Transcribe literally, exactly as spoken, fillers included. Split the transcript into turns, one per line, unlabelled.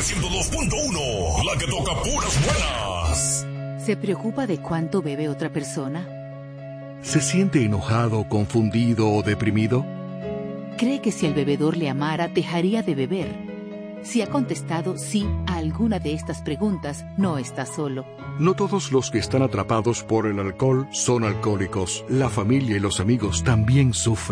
ciento dos punto uno, la que toca puras buenas.
¿Se preocupa de cuánto bebe otra persona?
¿Se siente enojado, confundido o deprimido?
¿Cree que si el bebedor le amara, dejaría de beber? Si ha contestado sí a alguna de estas preguntas, no está solo.
No todos los que están atrapados por el alcohol son alcohólicos. La familia y los amigos también sufren.